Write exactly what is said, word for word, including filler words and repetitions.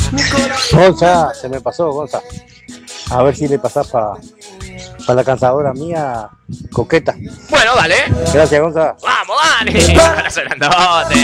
Gonza, se me pasó, Gonza. A ver si le pasás para pa la cansadora mía, coqueta. Bueno, dale. Gracias, Gonza. Vamos, dale. Abrazo grandote.